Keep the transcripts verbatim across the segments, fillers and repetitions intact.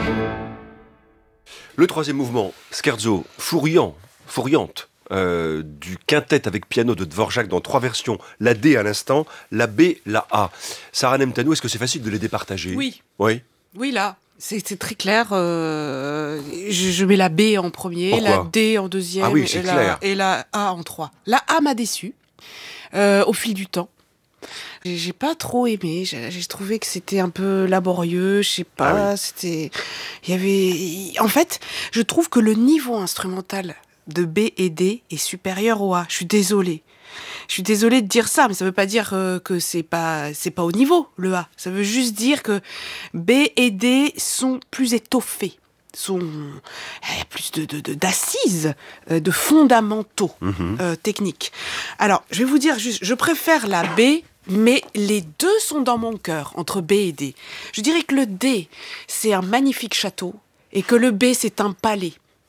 Le troisième mouvement, scherzo, fourriant, fourriante, euh, du quintet avec piano de Dvorak dans trois versions, la D à l'instant, la B, la A. Sarah Nemtanou, est-ce que c'est facile de les départager ? Oui. Oui. Oui, là, c'est, c'est très clair. Euh, je, je mets la B en premier, Pourquoi ? la D en deuxième Ah oui, c'est et, clair. la, et la A en trois. La A m'a déçue euh, au fil du temps. J'ai, j'ai pas trop aimé. J'ai, j'ai trouvé que c'était un peu laborieux. Je sais pas. Ah oui. C'était. Il y avait. En fait, je trouve que le niveau instrumental de B et D est supérieur au A. Je suis désolée. Je suis désolée de dire ça, mais ça veut pas dire euh, que c'est pas c'est pas au niveau le A. Ça veut juste dire que B et D sont plus étoffés, sont il y a plus de, de, de d'assises, euh, de fondamentaux Mm-hmm. euh, techniques. Alors, je vais vous dire juste, je préfère la B. Mais les deux sont dans mon cœur, entre B et D. Je dirais que le D, c'est un magnifique château, et que le B, c'est un palais.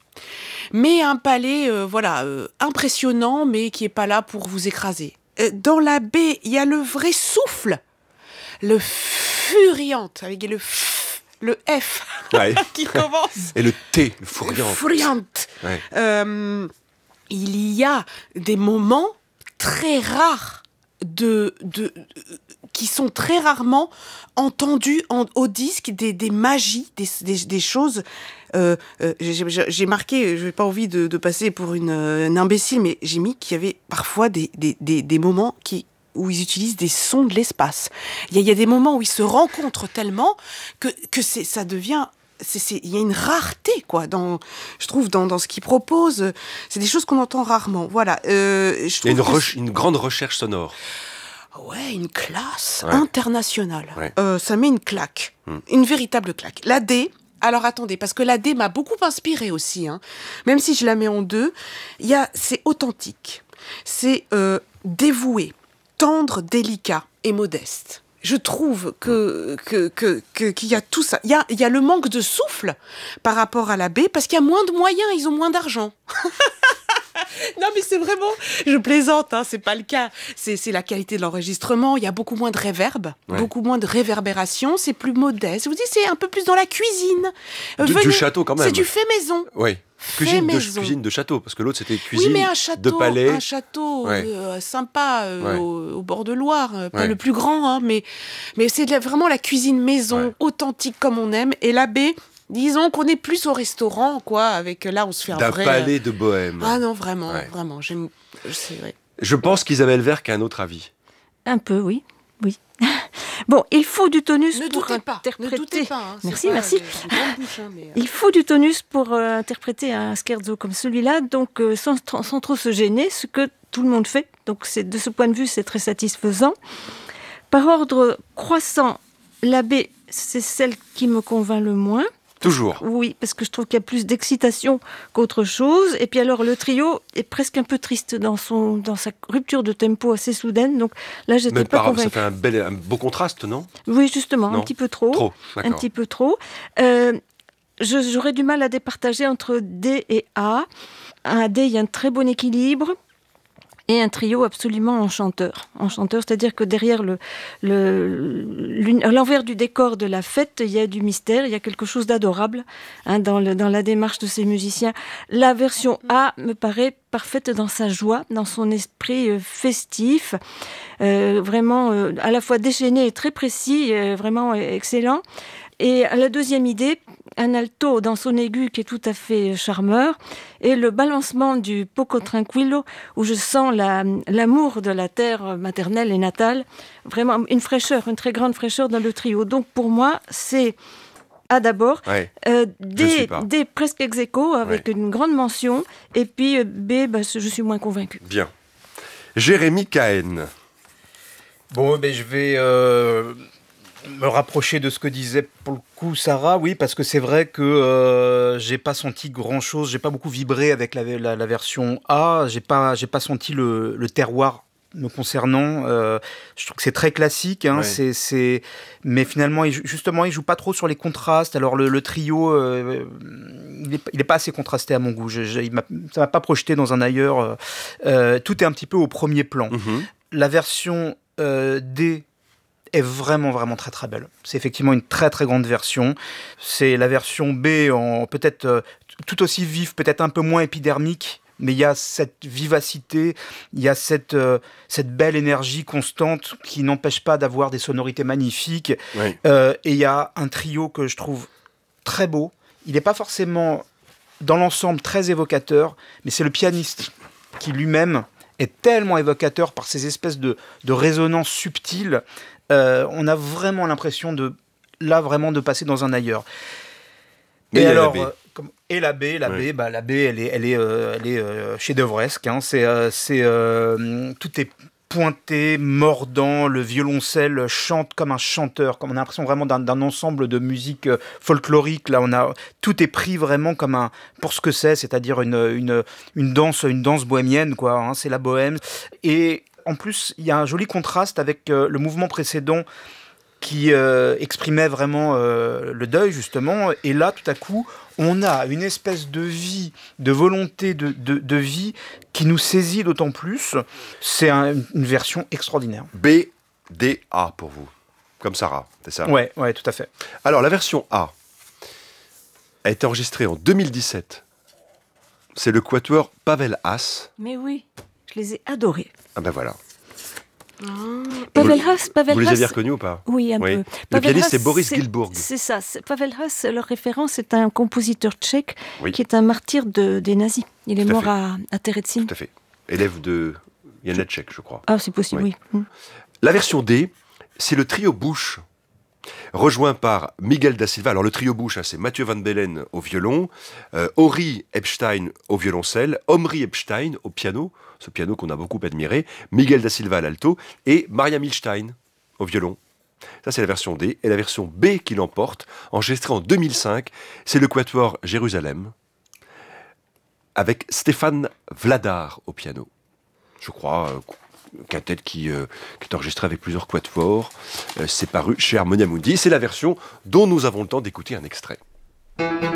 Mais un palais, euh, voilà, euh, impressionnant, mais qui est pas là pour vous écraser. Euh, dans la B, il y a le vrai souffle, le furiante, avec le F, le F Ouais. qui commence. Et le T, le fourriant. Furiante. Ouais. Euh, il y a des moments très rares de, de, de qui sont très rarement entendus en, au disque, des, des magies, des, des, des choses. Euh, euh, j'ai, j'ai, j'ai marqué, je n'ai pas envie de, de passer pour une, une imbécile, mais j'ai mis qu'il y avait parfois des, des, des, des moments qui, où ils utilisent des sons de l'espace. Il y a, il y a des moments où ils se rencontrent tellement que, que c'est, ça devient... C'est, c'est, il y a une rareté, quoi, dans, je trouve, dans, dans ce qu'ils proposent. C'est des choses qu'on entend rarement. Voilà. Euh, je Il y a trouve une, que re- une grande recherche sonore. Ouais, une classe Ouais. internationale. Ouais. Euh, ça met une claque, Hmm. une véritable claque. La D, alors attendez, parce que la D m'a beaucoup inspirée aussi, hein. Même si je la mets en deux, il y a, c'est authentique, c'est euh, dévoué, tendre, délicat et modeste. Je trouve que, que, que, que, qu'il y a tout ça. Il y a, il y a le manque de souffle par rapport à la B, parce qu'il y a moins de moyens, ils ont moins d'argent. Non, mais c'est vraiment... Je plaisante, hein, c'est pas le cas. C'est, c'est la qualité de l'enregistrement. Il y a beaucoup moins de réverb, Ouais. beaucoup moins de réverbération. C'est plus modeste. Je vous dis, c'est un peu plus dans la cuisine. Euh, Du- du château, quand même. C'est du fait maison. Oui. Fait Cuisine de, maison. cuisine de château, parce que l'autre c'était cuisine Oui, mais un de château, palais. un château Ouais. euh, sympa euh, Ouais. au, au bord de Loire, euh, pas Ouais. le plus grand, hein, mais, mais c'est de la- vraiment la cuisine maison, Ouais. authentique comme on aime. Et la baie, disons qu'on est plus au restaurant, quoi, avec là on se fait un D'un vrai... palais de Bohème. Ah non, vraiment, Ouais. vraiment, j'aime... C'est vrai. Je pense qu'Isabelle Verck a un autre avis. Un peu, oui. Oui. Bon, il faut du tonus Ne pour doutez pas, interpréter. ne doutez pas. Hein, c'est Merci, pas merci. une grande bouche, hein, mais, euh, Il faut du tonus pour euh, interpréter un scherzo comme celui-là, donc euh, sans, tr- sans trop se gêner, ce que tout le monde fait. Donc c'est, de ce point de vue, c'est très satisfaisant. Par ordre croissant, la B, c'est celle qui me convainc le moins. Toujours. Oui, parce que je trouve qu'il y a plus d'excitation qu'autre chose. Et puis alors, le trio est presque un peu triste dans, son, dans sa rupture de tempo assez soudaine. Donc là, j'étais Même pas par, ça convaincue. fait un, bel, un beau contraste, non ? Oui, justement, Non. un petit peu trop. Trop, Un d'accord. petit peu trop. Euh, je- j'aurais du mal à départager entre D et A. À D, il y a un très bon équilibre. Et un trio absolument enchanteur. Enchanteur, c'est-à-dire que derrière le, le, l'une- à l'envers du décor de la fête, il y a du mystère, il y a quelque chose d'adorable hein, dans, le, dans la démarche de ces musiciens. La version A me paraît parfaite dans sa joie, dans son esprit euh, festif, euh, vraiment euh, à la fois déchaîné et très précis, euh, vraiment euh, excellent. Et à la deuxième idée, un alto dans son aigu qui est tout à fait charmeur, et le balancement du poco tranquillo, où je sens la, l'amour de la terre maternelle et natale, vraiment une fraîcheur, une très grande fraîcheur dans le trio. Donc pour moi, c'est A d'abord, Ouais. euh, Je ne suis D, pas. D presque ex aequo, avec Ouais. une grande mention, et puis euh, B, bah, je suis moins convaincue. Bien. Jérémy Cahen. Bon, ben, je vais euh, me rapprocher de ce que disait pour le coup Sarah, oui, parce que c'est vrai que euh, j'ai pas senti grand-chose, j'ai pas beaucoup vibré avec la, la, la version A, j'ai pas, j'ai pas senti le, le terroir me concernant. Euh, je trouve que c'est très classique, hein, Ouais. c'est, c'est... mais finalement, il, justement, il joue pas trop sur les contrastes. Alors le, le trio, euh, il, est, il est pas assez contrasté à mon goût. Je, je, il m'a, ça m'a pas projeté dans un ailleurs. Euh, euh, tout est un petit peu au premier plan. Mhm. La version euh, D est vraiment, vraiment très, très belle. C'est effectivement une très, très grande version. C'est la version B, en peut-être euh, tout aussi vive, peut-être un peu moins épidermique, mais il y a cette vivacité, il y a cette, euh, cette belle énergie constante qui n'empêche pas d'avoir des sonorités magnifiques. Oui. Euh, et il y a un trio que je trouve très beau. Il n'est pas forcément, dans l'ensemble, très évocateur, mais c'est le pianiste qui lui-même est tellement évocateur par ces espèces de, de résonances subtiles. Euh, on a vraiment l'impression de, là, vraiment de passer dans un ailleurs. Mais et il y a alors, la B. euh, comme, et la B, la Ouais. B, bah, la B, elle est, elle est, euh, elle est euh, chef-d'œuvresque. Hein. C'est, euh, c'est, euh, tout est pointé, mordant. Le violoncelle chante comme un chanteur. Comme on a l'impression vraiment d'un, d'un ensemble de musique euh, folklorique. Là, on a tout est pris vraiment comme un pour ce que c'est, c'est-à-dire une, une, une danse, une danse bohémienne, quoi. Hein. C'est la bohème. Et en plus, il y a un joli contraste avec euh, le mouvement précédent qui euh, exprimait vraiment euh, le deuil, justement. Et là, tout à coup, on a une espèce de vie, de volonté de, de, de vie qui nous saisit d'autant plus. C'est un- une version extraordinaire. B, D, A pour vous. Comme Sarah, c'est ça? Ouais, ouais, tout à fait. Alors, la version A a été enregistrée en deux mille dix-sept. C'est le quatuor Pavel Haas. Mais oui, je les ai adorés. Ah ben voilà. Pavel Haas, Pavel Vous les Haas- aviez reconnus ou pas? Oui, un Oui. peu. Le Pavel pianiste, Haas, c'est Boris c'est- Gilbourg. C'est ça. c'est- Pavel Haas, leur référence, c'est un compositeur tchèque Oui. qui est un martyr de, des nazis. Il est Tout à mort fait. à, à Terezin. Tout à fait. Élève de Janacek, je crois. Ah, c'est possible, Oui. oui. Mm. La version D, c'est le trio Bush, rejoint par Miguel da Silva. Alors le trio Bush, hein, c'est Mathieu Van Bellen au violon, euh, Ori Epstein au violoncelle, Omri Epstein au piano, ce piano qu'on a beaucoup admiré, Miguel da Silva à l'alto, et Maria Milstein au violon. Ça, c'est la version D. Et la version B qui l'emporte, enregistrée en deux mille cinq, c'est le quatuor Jérusalem, avec Stéphane Vladar au piano. Je crois, euh, quintette qui, euh, qui est enregistré avec plusieurs quatuors. Euh, c'est paru chez Harmonia Mundi. C'est la version dont nous avons le temps d'écouter un extrait.